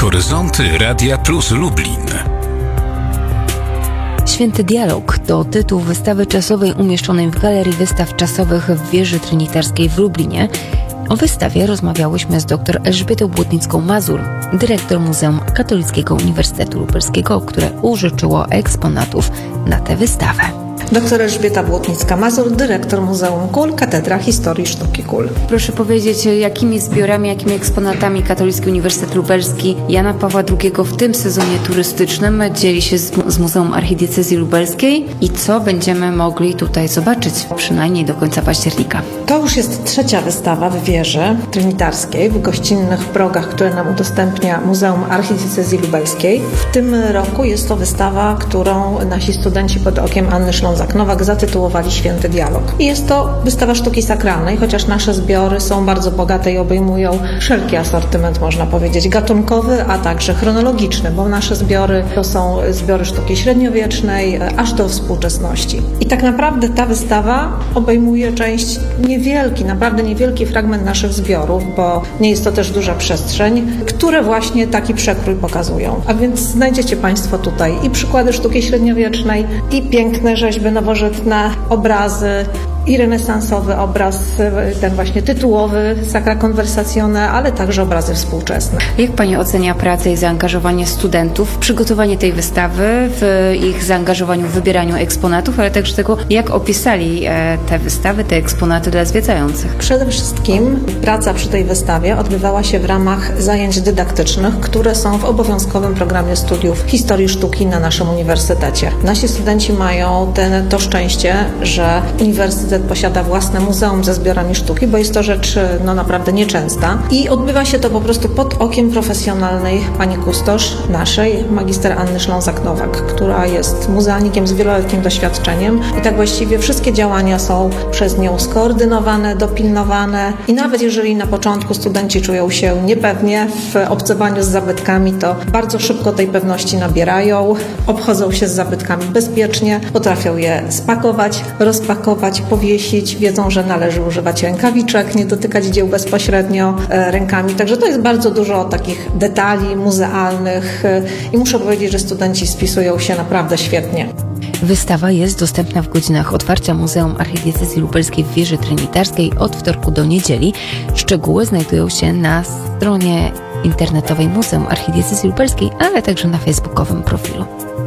Horyzonty Radia Plus Lublin. Święty Dialog to tytuł wystawy czasowej umieszczonej w Galerii Wystaw Czasowych w Wieży Trinitarskiej w Lublinie. O wystawie rozmawiałyśmy z dr Elżbietą Błotnicką-Mazur, dyrektor Muzeum Katolickiego Uniwersytetu Lubelskiego, które użyczyło eksponatów na tę wystawę. Dr Elżbieta Błotnicka-Mazur, dyrektor Muzeum Kul, Katedra Historii Sztuki Kul. Proszę powiedzieć, jakimi zbiorami, jakimi eksponatami Katolicki Uniwersytet Lubelski Jana Pawła II w tym sezonie turystycznym dzieli się z Muzeum Archidiecezji Lubelskiej i co będziemy mogli tutaj zobaczyć, przynajmniej do końca października? To już jest trzecia wystawa w wieży trinitarskiej, w gościnnych progach, które nam udostępnia Muzeum Archidiecezji Lubelskiej. W tym roku jest to wystawa, którą nasi studenci pod okiem Anny Ślązak-Nowak zatytułowali Święty Dialog. I jest to wystawa sztuki sakralnej, chociaż nasze zbiory są bardzo bogate i obejmują wszelki asortyment, można powiedzieć, gatunkowy, a także chronologiczny, bo nasze zbiory to są zbiory sztuki średniowiecznej aż do współczesności. I tak naprawdę ta wystawa obejmuje część naprawdę niewielki fragment naszych zbiorów, bo nie jest to też duża przestrzeń, które właśnie taki przekrój pokazują. A więc znajdziecie Państwo tutaj i przykłady sztuki średniowiecznej, i piękne rzeźby nowożytne, obrazy, i renesansowy obraz, ten właśnie tytułowy, Sacra Conversazione, ale także obrazy współczesne. Jak Pani ocenia pracę i zaangażowanie studentów w przygotowanie tej wystawy, w ich zaangażowaniu w wybieraniu eksponatów, ale także tego, jak opisali te wystawy, te eksponaty dla zwiedzających? Przede wszystkim praca przy tej wystawie odbywała się w ramach zajęć dydaktycznych, które są w obowiązkowym programie studiów historii sztuki na naszym uniwersytecie. Nasi studenci mają to szczęście, że uniwersytet posiada własne muzeum ze zbiorami sztuki, bo jest to rzecz naprawdę nieczęsta i odbywa się to po prostu pod okiem profesjonalnej pani kustosz naszej, magister Anny Ślązak-Nowak, która jest muzealnikiem z wieloletnim doświadczeniem i tak właściwie wszystkie działania są przez nią skoordynowane, dopilnowane i nawet jeżeli na początku studenci czują się niepewnie w obcowaniu z zabytkami, to bardzo szybko tej pewności nabierają, obchodzą się z zabytkami bezpiecznie, potrafią je spakować, rozpakować, powiesić, wiedzą, że należy używać rękawiczek, nie dotykać dzieł bezpośrednio rękami. Także to jest bardzo dużo takich detali muzealnych i muszę powiedzieć, że studenci spisują się naprawdę świetnie. Wystawa jest dostępna w godzinach otwarcia Muzeum Archidiecezji Lubelskiej w Wieży Trinitarskiej od wtorku do niedzieli. Szczegóły znajdują się na stronie internetowej Muzeum Archidiecezji Lubelskiej, ale także na facebookowym profilu.